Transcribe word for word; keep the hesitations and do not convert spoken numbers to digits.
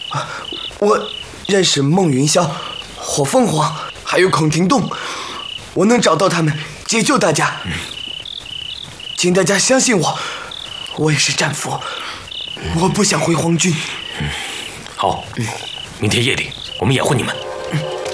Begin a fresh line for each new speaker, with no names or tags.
我认识孟云霄、火凤凰，还有孔庭洞，我能找到他们，解救大家。嗯、请大家相信我，我也是战俘，嗯、我不想回皇军。
嗯、好，明天夜里我们掩护你们。